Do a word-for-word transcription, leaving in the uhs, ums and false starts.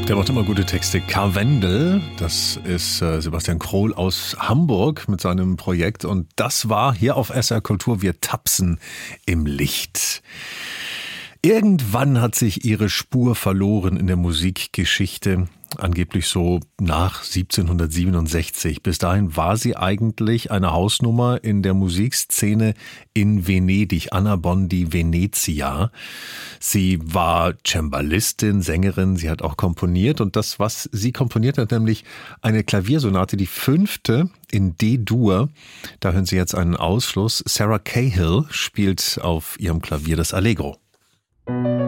Der macht immer gute Texte. Karwendel, das ist äh, Sebastian Krohl aus Hamburg mit seinem Projekt. Und das war hier auf S R Kultur. Wir tapsen im Licht. Irgendwann hat sich ihre Spur verloren in der Musikgeschichte. Angeblich so nach siebzehnhundertsiebenundsechzig. Bis dahin war sie eigentlich eine Hausnummer in der Musikszene in Venedig, Anna Bondi Venezia. Sie war Cembalistin, Sängerin, sie hat auch komponiert und das, was sie komponiert hat, nämlich eine Klaviersonate, die fünfte in D-Dur. Da hören Sie jetzt einen Ausschluss. Sarah Cahill spielt auf ihrem Klavier das Allegro.